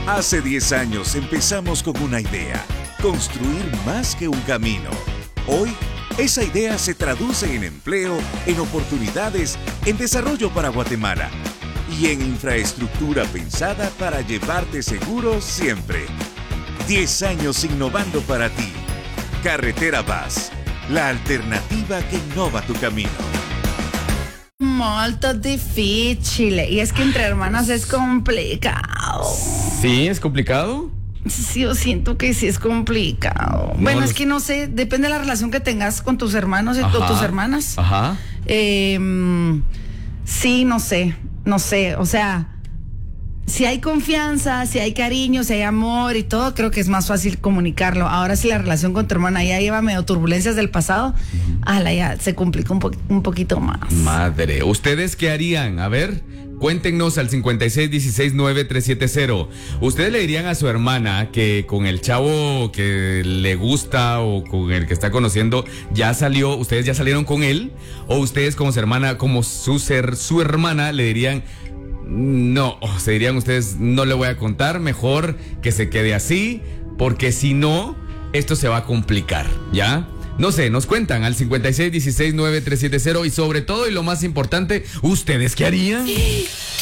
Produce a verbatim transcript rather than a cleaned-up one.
Hace diez años empezamos con una idea, construir más que un camino. Hoy, esa idea se traduce en empleo, en oportunidades, en desarrollo para Guatemala y en infraestructura pensada para llevarte seguro siempre. diez años innovando para ti. Carretera Vaz, la alternativa que innova tu camino. Molto difficile. Y es que entre hermanas es complicado. ¿Sí? ¿Es complicado? Sí, yo siento que sí es complicado. No bueno, los... es que no sé, depende de la relación que tengas con tus hermanos y con tus hermanas. Ajá. Eh, sí, no sé, no sé, o sea, si hay confianza, si hay cariño, si hay amor y todo, creo que es más fácil comunicarlo. Ahora si la relación con tu hermana ya lleva medio turbulencias del pasado, uh-huh. ala, ya se complica un, po- un poquito más. Madre, ¿ustedes qué harían? A ver, cuéntenos al cincuenta y seis dieciséis nueve tres siete cero. ¿Ustedes le dirían a su hermana que con el chavo que le gusta o con el que está conociendo ya salió, ustedes ya salieron con él? ¿O ustedes como su hermana, como su ser, su hermana, le dirían... No, se dirían ustedes, no le voy a contar, mejor que se quede así, porque si no, esto se va a complicar, ¿ya? No sé, nos cuentan al cincuenta y seis dieciséis nueve tres siete cero y sobre todo y lo más importante, ¿ustedes qué harían?